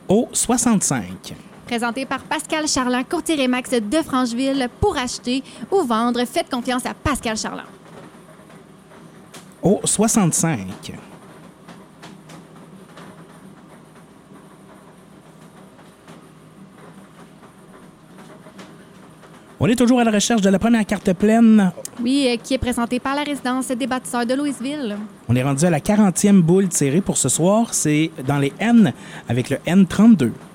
Au 65. Présenté par Pascal Charland, courtier Remax de Francheville. Pour acheter ou vendre, faites confiance à Pascal Charland. Au 65. On est toujours à la recherche de la première carte pleine. Oui, qui est présentée par la résidence des bâtisseurs de Louisville. On est rendu à la 40e boule tirée pour ce soir. C'est dans les N avec le N32.